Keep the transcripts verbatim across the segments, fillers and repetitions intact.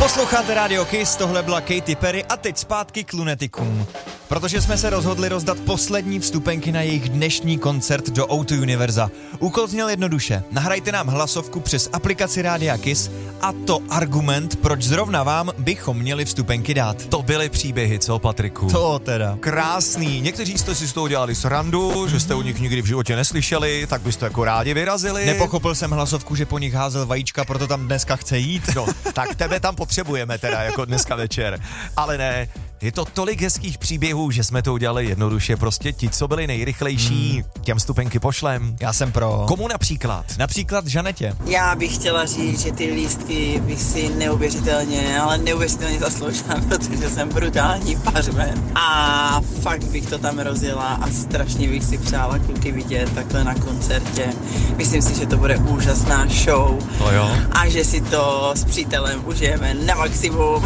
Posloucháte Radio Kiss, tohle byla Katy Perry a teď zpátky k lunetikům. Protože jsme se rozhodli rozdat poslední vstupenky na jejich dnešní koncert do ó dva Univerza. Úkol zněl jednoduše. Nahrajte nám hlasovku přes aplikaci Rádia Kiss a to argument, proč zrovna vám bychom měli vstupenky dát. To byly příběhy, co, Patriku? To teda. Krásný. Někteří jste si z toho dělali srandu, že jste o nich nikdy v životě neslyšeli, tak byste jako rádi vyrazili. Nepochopil jsem hlasovku, že po nich házel vajíčka, proto tam dneska chce jít. No, tak tebe tam potřebujeme teda jako dneska večer. Ale ne, je to tolik hezkých příběhů, že jsme to udělali jednoduše. Prostě ti, co byli nejrychlejší, hmm. těm vstupenky pošlem. Já jsem pro. Komu například? Například Žanetě. Já bych chtěla říct, že ty lístky bych si neuvěřitelně, ale neuvěřitelně zasloužila, protože jsem brutální pařmen. A fakt bych to tam rozjela a strašně bych si přála kluky vidět takhle na koncertě. Myslím si, že to bude úžasná show. To jo. A že si to s přítelem užijeme na maximum.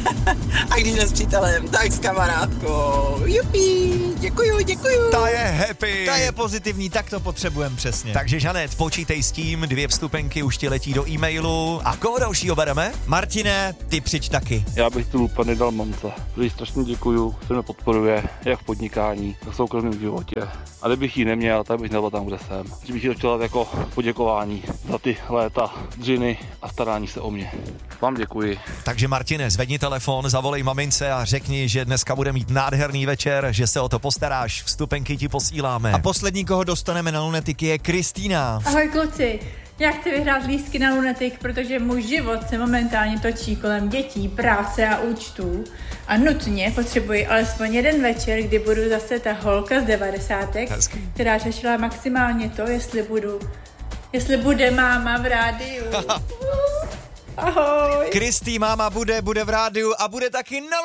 A když ne s přítelem, tak s kamarádkou. Jupi, děkuju, děkuju. Ta je happy. Ta je pozitivní, tak to potřebujeme přesně. Takže Žanet, počítej s tím, dvě vstupenky už ti letí do e-mailu. A koho dalšího bereme? Martine, ty přijď taky. Já bych tu úplně dal mamce. Jí strašně děkuju, se mě podporuje, jak v podnikání, tak v soukromém životě. A kdybych ji neměl, tak bych nebyl tam, kde jsem. Že bych ji chtěl jako poděkování za ty léta dřiny a starání se o mě. Vám děkuji. Takže Martine, zvedni telefon, zavolej mamince a řekni, že dneska bude mít nádherný večer, že se o to postaráš, vstupenky ti posíláme. A poslední, koho dostaneme na lunetiky, je Kristýna. Ahoj kluci, já chci vyhrát lístky na lunetik, protože můj život se momentálně točí kolem dětí, práce a účtů a nutně potřebuji alespoň jeden večer, kdy budu zase ta holka z devadesátek, Hezky. která řešila maximálně to, jestli budu, jestli bude máma v rádiu. Ahoj. Kristý máma bude, bude v rádiu a bude taky na